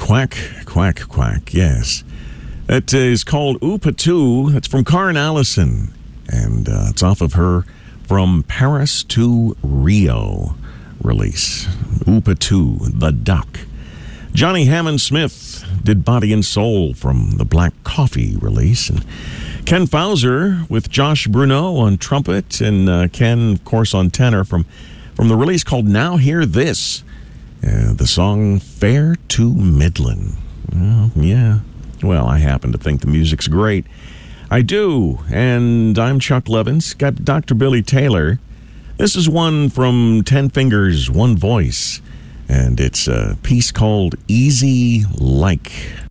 Quack, quack, quack, yes. That is called Oopa 2. That's from Karen Allison. And it's off of her From Paris to Rio release. Oopa 2, The Duck. Johnny Hammond Smith did Body and Soul from the Black Coffee release. And Ken Fauser with Josh Bruneau on trumpet. And Ken, of course, on tenor from the release called Now Hear This. The song Fair to Midland. Yeah. Well, I happen to think the music's great. I do. And I'm Chuck Levins. Got Dr. Billy Taylor. This is one from 10 Fingers, One Voice. And it's a piece called Easy Like.